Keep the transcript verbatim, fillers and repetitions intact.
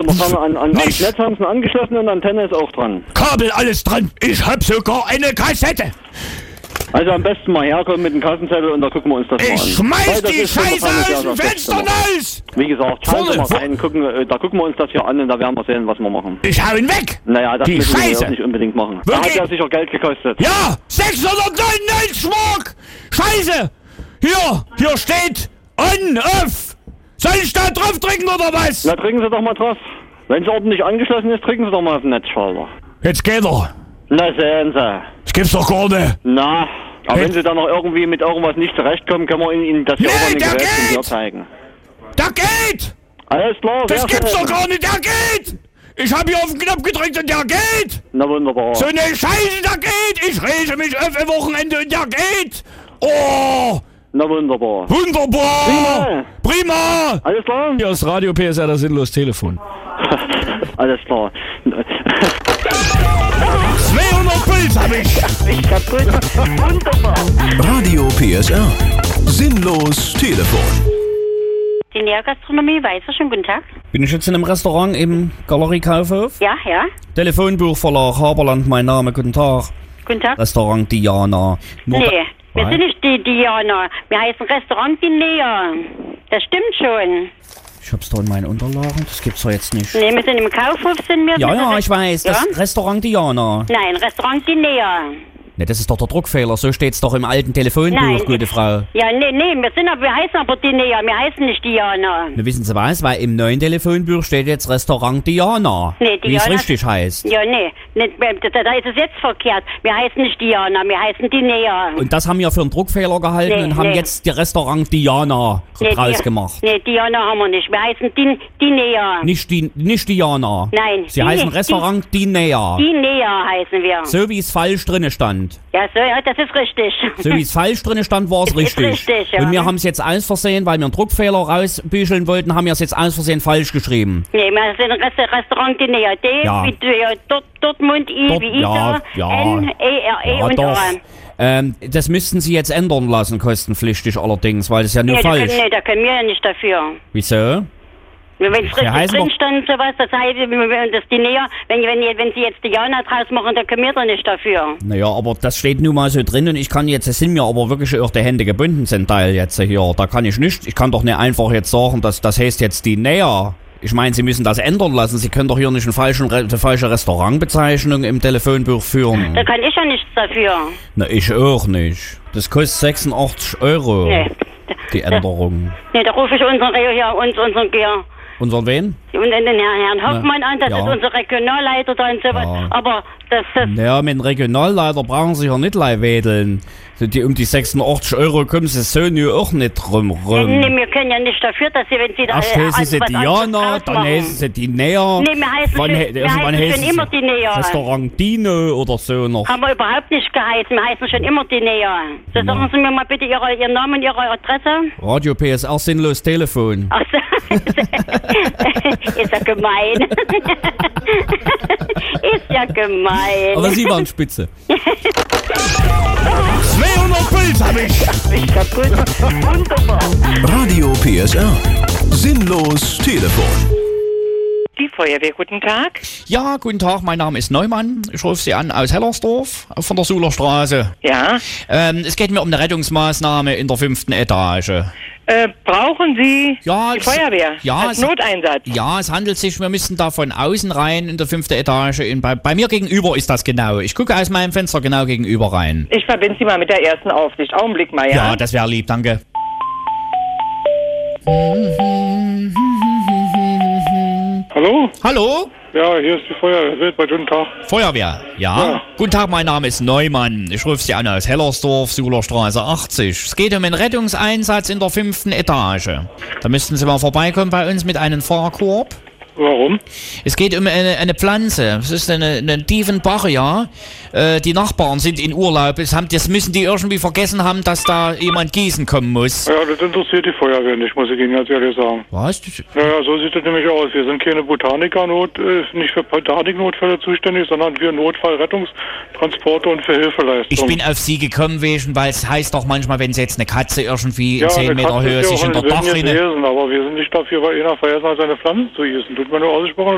wir fangen an, an, ans Netz haben sie angeschlossen und Antenne ist auch dran. Kabel, alles dran. Ich hab sogar eine Kassette. Also am besten mal herkommen mit dem Kassenzettel und da gucken wir uns das mal an. Ich schmeiß Weil die ist schon Scheiße wahrscheinlich aus dem das Fenster Letzte noch. raus! Wie gesagt, schauen Vorne, Sie mal vor- rein, gucken, äh, da gucken wir uns das hier an und da werden wir sehen, was wir machen. Ich hau ihn weg! Naja, das Die müssen wir Scheiße. jetzt nicht unbedingt machen. Da Wirklich? hat ja sicher Geld gekostet. Ja! sechshundertneunundneunzig Mark! Scheiße! Hier! Hier steht On, Off! Soll ich da drauf drücken oder was? Na, trinken Sie doch mal drauf. Wenn es ordentlich angeschlossen ist, trinken Sie doch mal auf den Netzschalter. Jetzt geht er. Na, sehen Sie. Das gibt's doch gar nicht. Na, aber Hey. wenn Sie dann noch irgendwie mit irgendwas nicht zurechtkommen, können wir Ihnen, Ihnen das hier Nee, auch an den der Geräten geht! hier zeigen. Der geht! Alles klar, Das sehr gibt's schön. doch gar nicht, der geht! Ich hab hier auf den Knopf gedrückt und der geht! Na wunderbar. So eine Scheiße, der geht! Ich rege mich auf ein Wochenende und der geht! Oh! Na wunderbar. Wunderbar! Prima. Prima! Alles klar? Hier ist Radio P S R, das sinnlos Telefon. Alles klar. zweihundert Puls hab ich! Ich kaputt. Wunderbar. Radio P S R. Sinnlos Telefon. Die Nährgastronomie Weißer, schönen guten Tag. Bin ich jetzt in einem Restaurant im Galerie Kaufhof? Ja, ja, Telefonbuchverlag Haberland, mein Name, guten Tag. guten Tag. Restaurant Diana. Nur- Nee, wir Nein? sind nicht die Diana. Wir heißen Restaurant Die Näher. Das stimmt schon. Ich hab's doch in meinen Unterlagen, das gibt's doch jetzt nicht. Nee, wir sind im Kaufhof, sind wir. Ja, Mit ja, der- ich weiß, Ja? das Restaurant Diana. Nein, Restaurant Die Näher. Ne, das ist doch der Druckfehler, so steht's doch im alten Telefonbuch, Nein. gute Frau. Ja, nee, nee, wir sind aber, wir heißen aber Die Näher. Wir heißen nicht Diana. Ne, wissen Sie was, weil im neuen Telefonbuch steht jetzt Restaurant Diana. Nee, Wie es Diana- richtig heißt. Ja, nee, nicht, da, da ist es jetzt verkehrt. Wir heißen nicht Diana, wir heißen Die Näher. Und das haben wir für einen Druckfehler gehalten Nee, und haben nee. jetzt die Restaurant Diana Nee, draus Di- gemacht. Nee, Diana haben wir nicht. Wir heißen Die, die Näher. Nicht, die, nicht Diana. Nein, Sie die- heißen die- Restaurant Dinea. Die Näher heißen wir. So wie es falsch drinne stand. Ja, so, ja, das ist richtig. So wie es falsch drinne stand, war es Ist richtig. richtig, ja. Und wir haben es jetzt aus Versehen, weil wir einen Druckfehler rausbücheln wollten, haben wir es jetzt aus Versehen falsch geschrieben. Nee, wir sind ein Rest- Restaurant Die Näher. D Ja. wie ja, Dort, Dortmund, I Dort- wie ja, Ida, ja. N, E, R, E Ja, und doch. R. Ähm, das müssten Sie jetzt ändern lassen, kostenpflichtig allerdings, weil das ist ja nur Nee, da falsch. können, nee, da können wir ja nicht dafür. Wieso? Wenn es richtig heißen drin doch- stand und sowas, das heißt, wenn das Die Näher, wenn, wenn, wenn Sie jetzt Diana draus machen, dann können wir doch nicht dafür. Naja, aber das steht nun mal so drin und ich kann jetzt, es sind mir aber wirklich auch die Hände gebunden zum Teil jetzt hier. Da kann ich nicht, ich kann doch nicht einfach jetzt sagen, dass das heißt jetzt die Näher. Ich meine, Sie müssen das ändern lassen. Sie können doch hier nicht einen falschen, Re- eine falsche Restaurantbezeichnung im Telefonbuch führen. Da kann ich ja nichts dafür. Na, ich auch nicht. Das kostet sechsundachtzig Euro, Nee. die Änderung. Nee, da rufe ich unseren, ja, uns, unseren, ja, Unseren wen? und den Herrn, Herrn Hoffmann an, das ja. ist unser Regionalleiter da und sowas. Ja. Aber das, das, Naja, mit dem Regionalleiter brauchen Sie ja nicht leid wedeln. So, die, um die sechsundachtzig Euro kommen Sie so nur auch nicht drum rum. nee, wir können ja nicht dafür, dass Sie, wenn Sie da Erst äh, heißen sie was anderes Diana, draus dann machen. heißen sie die Näher. Nee, wir heißen wann, schon- he- wir also, wann heißen heißen schon immer sie? die Näher. Restaurant Dino oder so noch. Haben wir überhaupt nicht geheißen. Wir heißen schon immer Die Näher. So, Na. sagen Sie mir mal bitte Ihre, Ihren Namen und Ihre Adresse. Radio P S R sinnlos Telefon. Ach so. Ist ja gemein. Ist ja gemein. Aber Sie waren spitze. zweihundert Puls hab ich. Ich kaputt. Wunderbar. Radio P S R. Sinnlos Telefon. Die Feuerwehr, guten Tag. Ja, guten Tag, mein Name ist Neumann. Ich rufe Sie an aus Hellersdorf von der Sulerstraße. Ja. Ähm, es geht mir um eine Rettungsmaßnahme in der fünften Etage. Äh, brauchen Sie Ja, die es- Feuerwehr ja, als es- Noteinsatz? Ja, es handelt sich, wir müssen da von außen rein in der fünften Etage. In, bei, bei mir gegenüber ist das genau. Ich gucke aus meinem Fenster genau gegenüber rein. Ich verbinde Sie mal mit der ersten Aufsicht. Augenblick mal, ja? Ja, das wäre lieb, danke. Hallo? Hallo? Ja, hier ist die Feuerwehr. Wildbad, guten Tag. Feuerwehr, ja? Ja. Guten Tag, mein Name ist Neumann. Ich rufe Sie an aus Hellersdorf, Sulerstraße achtzig. Es geht um einen Rettungseinsatz in der fünften Etage. Da müssten Sie mal vorbeikommen bei uns mit einem Fahrkorb. Warum? Es geht um eine, eine Pflanze. Es ist eine, eine Tiefenbach, ja. Äh, die Nachbarn sind in Urlaub. Es haben, das müssen die irgendwie vergessen haben, dass da jemand gießen kommen muss. Ja, das interessiert die Feuerwehr nicht, muss ich Ihnen ganz ehrlich sagen. Was? Naja, so sieht das nämlich aus. Wir sind keine Botanikernot, äh, nicht für Botaniknotfälle zuständig, sondern für Notfallrettungstransporte und für Hilfeleistung. Ich bin auf Sie gekommen, wegen, weil es heißt doch manchmal, wenn Sie jetzt eine Katze irgendwie in ja, zehn eine Meter Katze Höhe ist ja sich auch in der ein Lesen, Dachrinne... aber wir sind nicht dafür, weil einer vergessen hat, seine Pflanzen zu gießen. Tut mir nur ausgesprochen